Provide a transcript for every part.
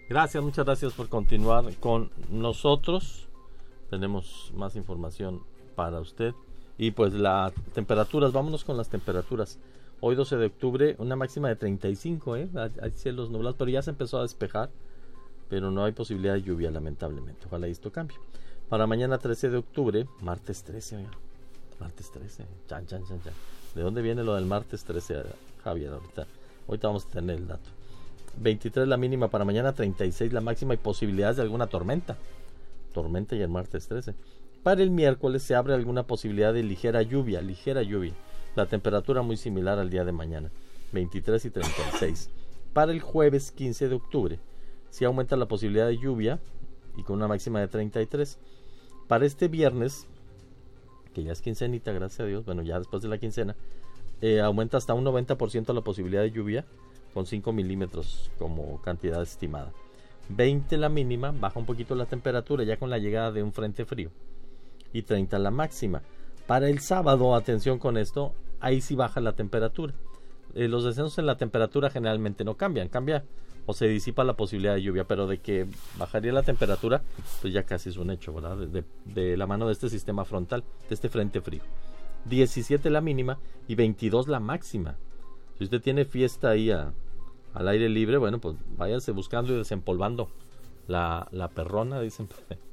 Gracias, muchas gracias por continuar con nosotros. Tenemos más información para usted. Y pues las temperaturas, vámonos con las temperaturas. Hoy 12 de octubre, una máxima de 35, hay cielos nublados, pero ya se empezó a despejar, pero no hay posibilidad de lluvia, lamentablemente. Ojalá esto cambie. Para mañana 13 de octubre, martes 13, oiga. Martes 13, chan. ¿De dónde viene lo del martes 13, Javier? Ahorita vamos a tener el dato. 23 la mínima para mañana, 36 la máxima y posibilidades de alguna tormenta. Tormenta y el martes 13. Para el miércoles se abre alguna posibilidad de ligera lluvia. La temperatura muy similar al día de mañana, 23 y 36. Para el jueves 15 de octubre, sí aumenta la posibilidad de lluvia y con una máxima de 33. Para este viernes, que ya es quincenita, gracias a Dios, bueno, ya después de la quincena, aumenta hasta un 90% la posibilidad de lluvia, con 5 milímetros como cantidad estimada. 20 la mínima, baja un poquito la temperatura ya con la llegada de un frente frío. Y 30 la máxima. Para el sábado, atención con esto, ahí sí baja la temperatura. Los descensos en la temperatura generalmente no cambian, cambia o se disipa la posibilidad de lluvia, pero de que bajaría la temperatura, pues ya casi es un hecho, ¿verdad? De la mano de este sistema frontal, de este frente frío. 17 la mínima y 22 la máxima. Si usted tiene fiesta ahí al aire libre, bueno, pues váyase buscando y desempolvando la perrona, dicen,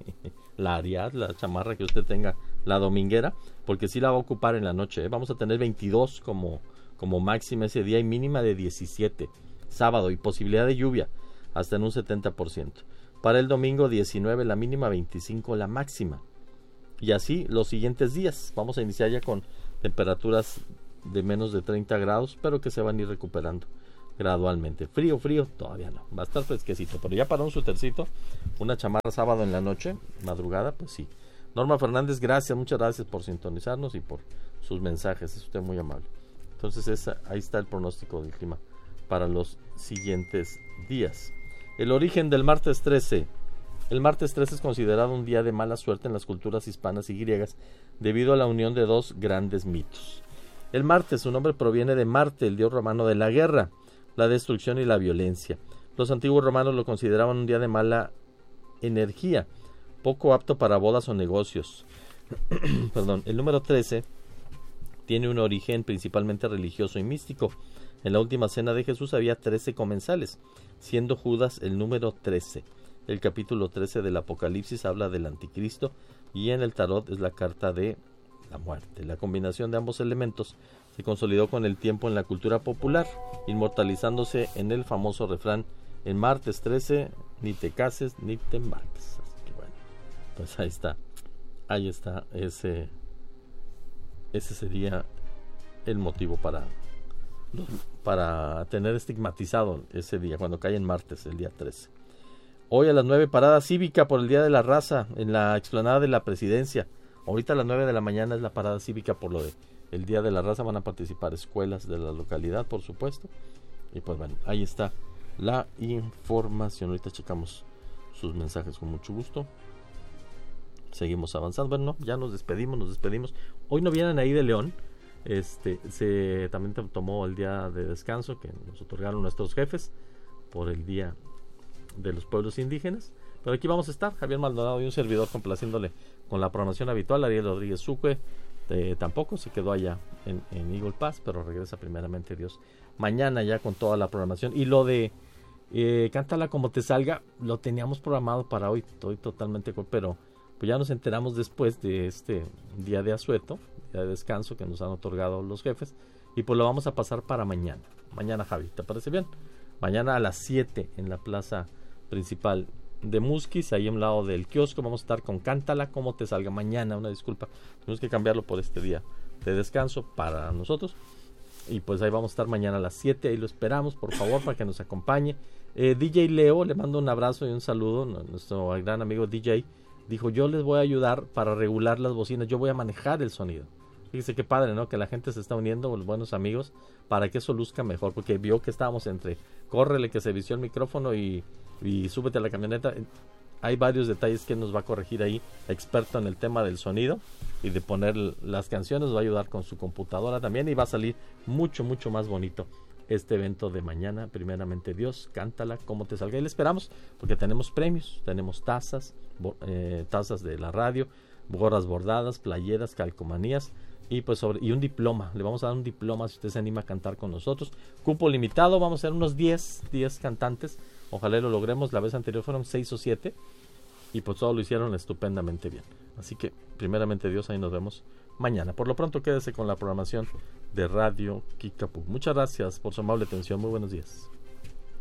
la Ariat, la chamarra que usted tenga, la dominguera, porque sí la va a ocupar en la noche, ¿eh? Vamos a tener 22 como máxima ese día y mínima de 17, sábado, y posibilidad de lluvia hasta en un 70%. Para el domingo 19 la mínima, 25 la máxima. Y así los siguientes días. Vamos a iniciar ya con temperaturas de menos de 30 grados, pero que se van a ir recuperando gradualmente. Frío, todavía no. Va a estar fresquecito, pero ya para un suétercito, una chamarra sábado en la noche, madrugada, pues sí. Norma Fernández, muchas gracias por sintonizarnos y por sus mensajes. Es usted muy amable. Entonces ahí está el pronóstico del clima para los siguientes días. El origen del martes 13. El martes 13 es considerado un día de mala suerte en las culturas hispanas y griegas debido a la unión de dos grandes mitos. El martes, su nombre proviene de Marte, el dios romano de la guerra, la destrucción y la violencia. Los antiguos romanos lo consideraban un día de mala energía, poco apto para bodas o negocios. El número 13 tiene un origen principalmente religioso y místico. En la última cena de Jesús había 13 comensales, siendo Judas el número 13. El capítulo 13 del Apocalipsis habla del anticristo y en el tarot es la carta de la muerte. La combinación de ambos elementos se consolidó con el tiempo en la cultura popular, inmortalizándose en el famoso refrán: en martes 13 ni te cases ni te embarques. Así que bueno, pues ahí está, ese sería el motivo para tener estigmatizado ese día, cuando cae en martes, el día 13. Hoy a las 9, parada cívica por el Día de la Raza en la explanada de la Presidencia. Ahorita a las 9 de la mañana es la parada cívica por lo de el Día de la Raza. Van a participar escuelas de la localidad, por supuesto. Y pues bueno, ahí está la información. Ahorita checamos sus mensajes con mucho gusto. Seguimos avanzando. Bueno, ya nos despedimos. Hoy no vienen ahí de León. También tomó el día de descanso que nos otorgaron nuestros jefes por el Día de los Pueblos Indígenas. Pero aquí vamos a estar, Javier Maldonado y un servidor, complaciéndole con la programación habitual. Ariel Rodríguez Sucue tampoco se quedó allá en Eagle Pass, pero regresa primeramente Dios mañana ya con toda la programación. Y lo de Cántala como te salga, lo teníamos programado para hoy. Estoy totalmente, pero pues ya nos enteramos después de este día de asueto, día de descanso que nos han otorgado los jefes, y pues lo vamos a pasar para mañana. Mañana, Javi, ¿te parece bien? Mañana a las 7 en la plaza principal de Musquis, ahí a un lado del kiosco, vamos a estar con Cántala como te salga. Mañana, una disculpa, tenemos que cambiarlo por este día de descanso para nosotros, y pues ahí vamos a estar mañana a las 7, ahí lo esperamos, por favor, para que nos acompañe. DJ Leo, le mando un abrazo y un saludo. Nuestro gran amigo DJ dijo: yo les voy a ayudar para regular las bocinas, yo voy a manejar el sonido. Fíjese qué padre, ¿no? Que la gente se está uniendo, los buenos amigos, para que eso luzca mejor, porque vio que estábamos entre córrele que se vició el micrófono y súbete a la camioneta. Hay varios detalles que nos va a corregir ahí, experto en el tema del sonido y de poner las canciones. Nos va a ayudar con su computadora también y va a salir mucho más bonito este evento de mañana. Primeramente Dios, cántala como te salga. Y le esperamos porque tenemos premios, tenemos tazas, tazas de la radio, gorras bordadas, playeras, calcomanías y pues y un diploma. Le vamos a dar un diploma si usted se anima a cantar con nosotros. Cupo limitado, vamos a ser unos 10 cantantes. Ojalá lo logremos. La vez anterior fueron 6 o 7 y pues todos lo hicieron estupendamente bien. Así que primeramente Dios, ahí nos vemos mañana. Por lo pronto quédese con la programación de Radio Kickapoo. Muchas gracias por su amable atención. Muy buenos días.